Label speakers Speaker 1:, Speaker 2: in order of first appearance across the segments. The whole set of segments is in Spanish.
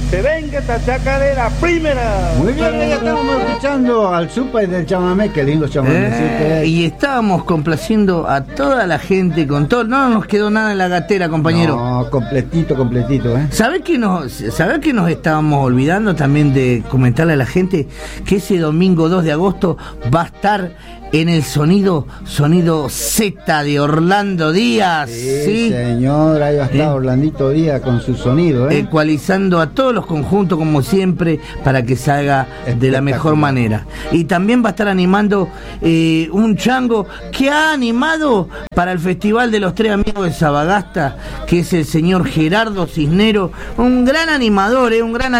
Speaker 1: Se venga esta chacarera primera.
Speaker 2: Muy bien, ya estábamos escuchando al Super del chamamé, qué lindo chamamé.
Speaker 3: Y estábamos complaciendo a toda la gente con todo. No nos quedó nada en la gatera, compañero.
Speaker 2: No, completito,
Speaker 3: ¿Sabés que nos estábamos olvidando también de comentarle a la gente que ese domingo 2 de agosto va a estar en el sonido Z de Orlando Díaz?
Speaker 2: Sí, señor, ahí va a estar Orlandito Díaz con su sonido,
Speaker 3: ecualizando a todos los conjuntos como siempre para que salga de la mejor manera. Y también va a estar animando un chango que ha animado para el Festival de los Tres Amigos de Sabagasta, que es el señor Gerardo Cisnero, un gran animador,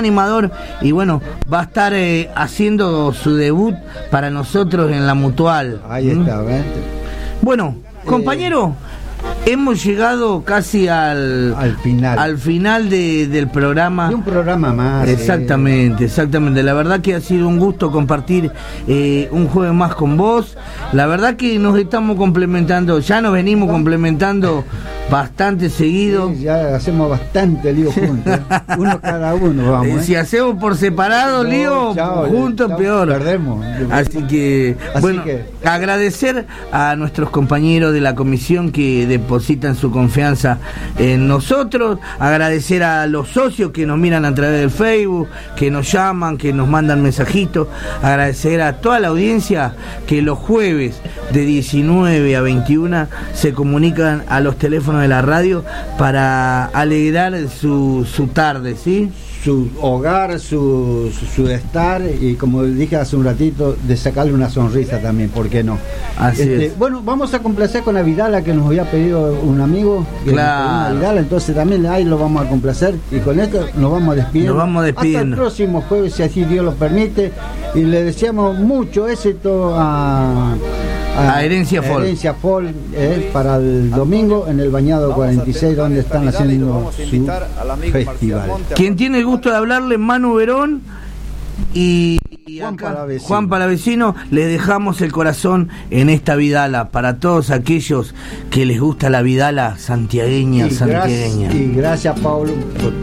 Speaker 3: y bueno, va a estar haciendo su debut para nosotros en la Mutual.
Speaker 2: Ahí está, ¿ves?
Speaker 3: Bueno, compañero, hemos llegado casi al final del programa.
Speaker 2: De un programa más.
Speaker 3: Exactamente. La verdad que ha sido un gusto compartir un jueves más con vos. La verdad que nos estamos complementando, ya nos venimos complementando bastante seguido.
Speaker 2: Sí, ya hacemos bastante lío juntos. Uno cada uno, vamos.
Speaker 3: Si hacemos por separado lío, juntos peor.
Speaker 2: Perdemos.
Speaker 3: Así que, agradecer a nuestros compañeros de la comisión que depositan su confianza en nosotros, agradecer a los socios que nos miran a través del Facebook, que nos llaman, que nos mandan mensajitos, agradecer a toda la audiencia que los jueves de 19 a 21 se comunican a los teléfonos de la radio para alegrar su tarde, ¿sí?
Speaker 2: Su hogar, su estar, y como dije hace un ratito, de sacarle una sonrisa también, ¿por qué no?
Speaker 3: Así es.
Speaker 2: Bueno, vamos a complacer con la Vidala que nos había pedido un amigo,
Speaker 3: claro.
Speaker 2: Vidala, entonces también ahí lo vamos a complacer, y con esto nos vamos despidiendo. Hasta el próximo jueves, si así Dios lo permite, y le deseamos mucho éxito a
Speaker 3: Herencia
Speaker 2: Folk para el domingo en el Bañado 46, donde están haciendo su festival.
Speaker 3: Quien tiene el gusto de hablarle, Manu Verón y Juan Palavecino, les dejamos el corazón en esta Vidala para todos aquellos que les gusta la Vidala santiagueña.
Speaker 2: Y gracias, Pablo.